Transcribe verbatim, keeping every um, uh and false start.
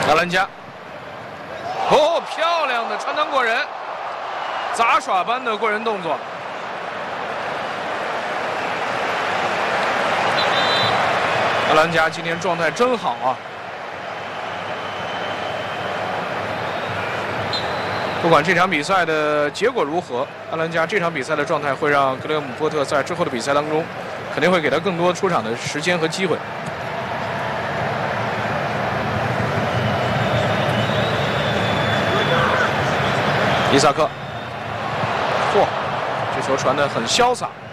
阿兰加，哦，漂亮的穿裆过人，杂耍般的过人动作。阿兰加今天状态真好啊！不管这场比赛的结果如何，阿兰加这场比赛的状态会让格雷厄姆·波特在之后的比赛当中，肯定会给他更多出场的时间和机会。伊萨克，嚯，这球传得很潇洒。